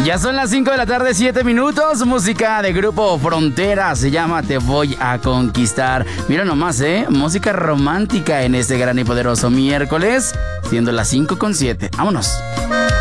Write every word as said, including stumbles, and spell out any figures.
Ya son las cinco de la tarde, siete minutos. Música de Grupo Frontera, se llama Te Voy a Conquistar. Mira nomás, ¿eh? Música romántica en este gran y poderoso miércoles, siendo las cinco con siete. Vámonos.